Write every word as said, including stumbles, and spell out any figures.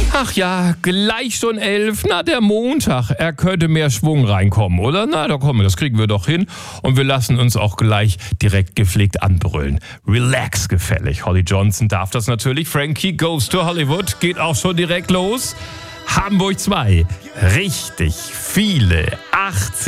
Ach ja, gleich schon elf. Na, der Montag. Er könnte mehr Schwung reinkommen, oder? Na, da komm, das kriegen wir doch hin. Und wir lassen uns auch gleich direkt gepflegt anbrüllen. Relax gefällig. Holly Johnson darf das natürlich. Frankie Goes to Hollywood geht auch schon direkt los. Hamburg zwei. Richtig viele. achtzehn